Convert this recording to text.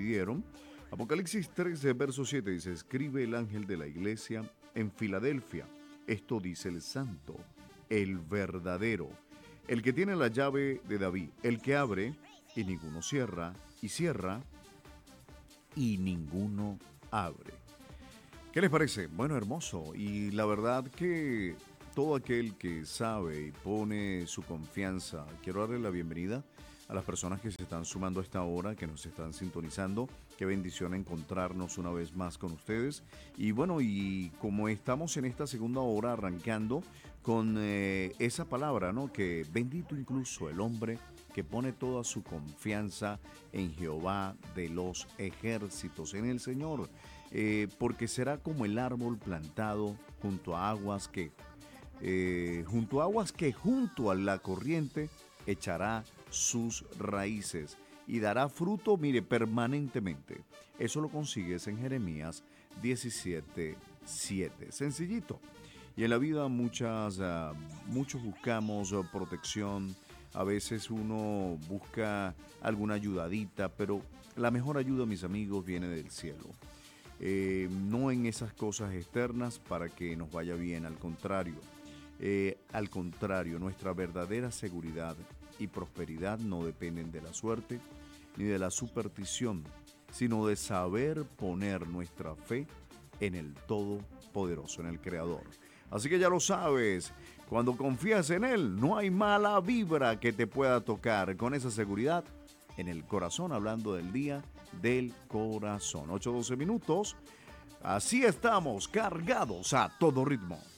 pidieron. Apocalipsis 13, verso 7 dice, escribe el ángel de la iglesia en Filadelfia. Esto dice el santo, el verdadero, el que tiene la llave de David, el que abre y ninguno cierra, y cierra y ninguno abre. ¿Qué les parece? Bueno, hermoso. Y la verdad que todo aquel que sabe y pone su confianza, quiero darle la bienvenida a las personas que se están sumando a esta hora, que nos están sintonizando. Qué bendición encontrarnos una vez más con ustedes. Y bueno, y como estamos en esta segunda hora arrancando con esa palabra, ¿no? Que bendito incluso el hombre que pone toda su confianza en Jehová de los ejércitos, en el Señor, porque será como el árbol plantado junto a aguas que junto a la corriente echará sus raíces y dará fruto, mire, permanentemente. Eso lo consigues en Jeremías 17:7. Sencillito. Y en la vida muchos buscamos protección. A veces uno busca alguna ayudadita, pero la mejor ayuda, mis amigos, viene del cielo. No en esas cosas externas para que nos vaya bien, al contrario, nuestra verdadera seguridad y prosperidad no dependen de la suerte ni de la superstición, sino de saber poner nuestra fe en el Todopoderoso, en el Creador. Así que ya lo sabes, cuando confías en Él, no hay mala vibra que te pueda tocar. Con esa seguridad en el corazón, hablando del día del corazón. 8:12 minutos. Así estamos, cargados a todo ritmo.